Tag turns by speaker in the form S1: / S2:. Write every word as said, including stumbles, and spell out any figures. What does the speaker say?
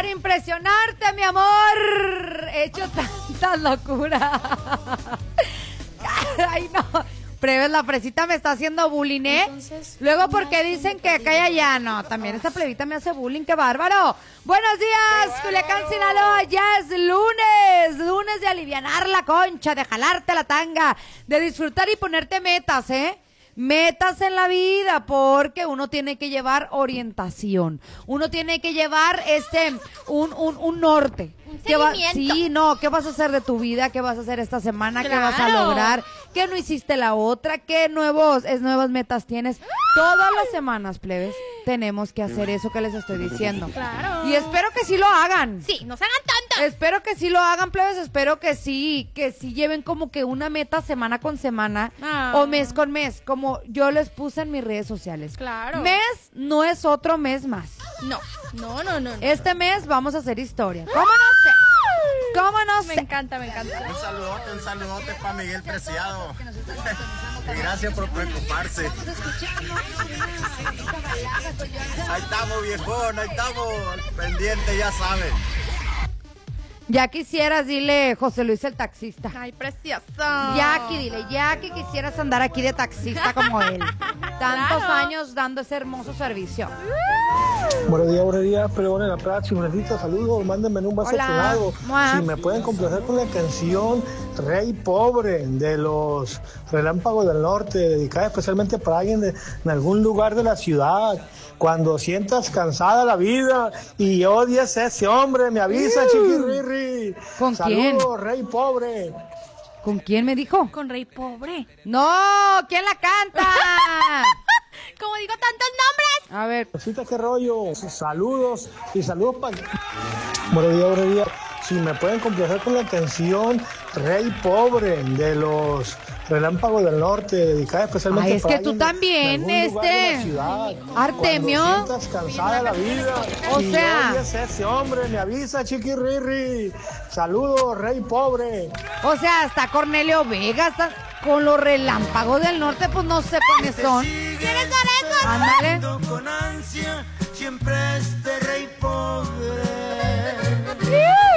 S1: para impresionarte, mi amor, he hecho tantas locuras. Ay, no. Plebes, la fresita me está haciendo bullying, ¿eh? Entonces, luego, porque dicen que acá y allá, no, también esta plebita me hace bullying, qué bárbaro. Buenos días, Culiacán, Sinaloa, ya es lunes, lunes de alivianar la concha, de jalarte la tanga, de disfrutar y ponerte metas, ¿eh? Metas en la vida, porque uno tiene que llevar orientación, uno tiene que llevar este, un, un, un norte.
S2: Un
S1: ¿Qué va,
S2: seguimiento.
S1: sí, no, ¿qué vas a hacer de tu vida? ¿Qué vas a hacer esta semana?
S2: Claro.
S1: ¿Qué vas a lograr? ¿Qué no hiciste la otra? ¿Qué nuevos, es, nuevas metas tienes? Todas las semanas, plebes, tenemos que hacer eso que les estoy diciendo.
S2: Claro.
S1: Y espero que sí lo hagan.
S2: Sí, no se hagan tontos.
S1: Espero que sí lo hagan, plebes, espero que sí, que sí lleven como que una meta semana con semana
S2: Ah.
S1: o mes con mes, como yo les puse en mis redes sociales.
S2: Claro.
S1: Mes no es otro mes más.
S2: No, no, no, no. no.
S1: Este mes vamos a hacer historia. ¿Cómo no sé? ¿Cómo no
S2: Me
S1: sé?
S2: encanta, me encanta.
S3: Un saludote, un saludote para Miguel Preciado. Y gracias por preocuparse. Ahí estamos, viejón, ahí estamos. Pendiente, ya saben.
S1: Ya quisieras, dile José Luis el taxista.
S2: Ay, precioso.
S1: Jackie, dile, Jackie, quisieras andar aquí de taxista como él. Tantos
S2: Claro.
S1: años dando ese hermoso servicio.
S4: Buenos días, buenos días, pero en la plaza, si necesito saludos, mándenme en un vaso
S1: Hola.
S4: helado.
S1: Mua.
S4: Si me pueden complacer con la canción Rey Pobre de los Relámpagos del Norte, dedicada especialmente para alguien de, en algún lugar de la ciudad. Cuando sientas cansada la vida y odias a ese hombre, me avisa,
S1: Uh.
S4: chiquirri.
S1: ¿Con
S4: Saludos,
S1: quién?
S4: Rey Pobre.
S1: ¿Con quién me dijo?
S2: Con Rey Pobre.
S1: No, ¿quién la canta?
S2: Como digo tantos nombres.
S1: A ver,
S4: Rosita, qué rollo. Saludos y saludos para. Buenos días, buenos días. Si me pueden complacer con la canción Rey Pobre de los Relámpagos del Norte, dedicada especialmente
S1: Ay, es
S4: para
S1: que tú
S4: alguien de-
S1: también,
S4: de algún lugar de
S1: este,
S4: la ciudad.
S1: Artemio.
S4: Cuando sientas cansada la vida
S1: O
S4: y
S1: sea.
S4: odias a ese hombre, me avisa, chiquirri. Saludos, Rey Pobre.
S1: o sea, hasta Cornelio Vega, hasta con los Relámpagos del Norte, pues no sé cuáles son.
S2: ¿Quieres dar eso?
S1: Ándale.
S3: Con ansia, siempre este rey pobre.